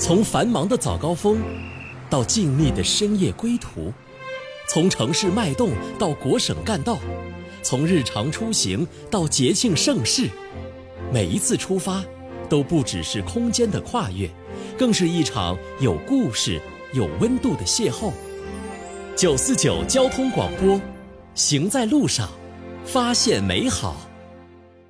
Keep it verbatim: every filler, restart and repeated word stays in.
从繁忙的早高峰到静谧的深夜归途，从城市脉动到国省干道，从日常出行到节庆盛事，每一次出发都不只是空间的跨越，更是一场有故事有温度的邂逅。九四九交通广播，行在路上，发现美好。